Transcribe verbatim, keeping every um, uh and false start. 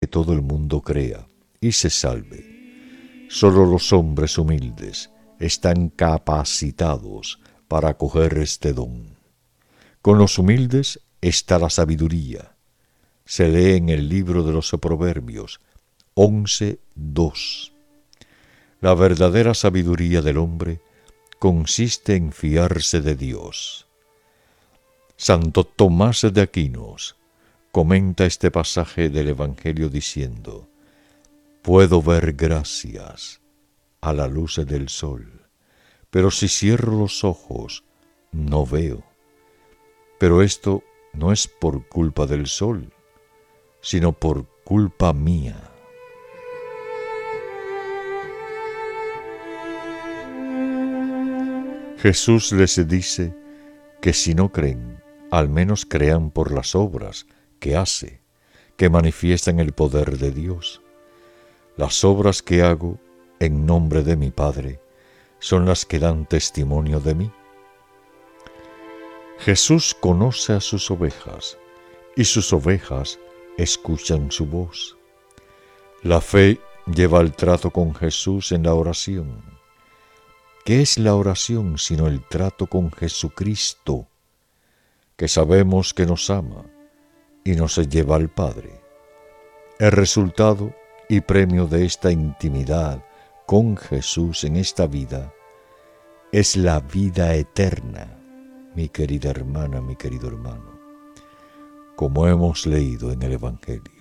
todo el mundo crea y se salve. Solo los hombres humildes están capacitados para acoger este don. Con los humildes está la sabiduría. Se lee en el libro de los Proverbios once dos. La verdadera sabiduría del hombre consiste en fiarse de Dios. Santo Tomás de Aquino comenta este pasaje del Evangelio diciendo: puedo ver gracias a la luz del sol, pero si cierro los ojos no veo. Pero esto no es por culpa del sol, sino por culpa mía. Jesús les dice que si no creen, al menos crean por las obras que hace, que manifiestan el poder de Dios. Las obras que hago en nombre de mi Padre son las que dan testimonio de mí. Jesús conoce a sus ovejas y sus ovejas escuchan su voz. La fe lleva el trato con Jesús en la oración. ¿Qué es la oración sino el trato con Jesucristo, que sabemos que nos ama y nos lleva al Padre? El resultado y premio de esta intimidad con Jesús en esta vida es la vida eterna, mi querida hermana, mi querido hermano, como hemos leído en el Evangelio.